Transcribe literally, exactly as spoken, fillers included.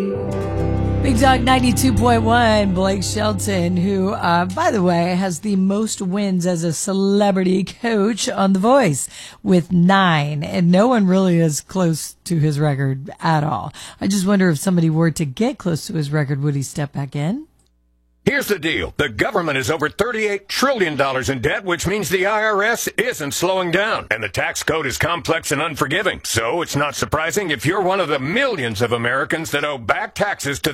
Big Dog ninety-two point one, Blake Shelton, who, uh, by the way, has the most wins as a celebrity coach on The Voice with nine. And no one really is close to his record at all. I just wonder if somebody were to get close to his record, would he step back in? Here's the deal. The government is over thirty-eight trillion dollars in debt, which means the I R S isn't slowing down. And the tax code is complex and unforgiving. So it's not surprising if you're one of the millions of Americans that owe back taxes to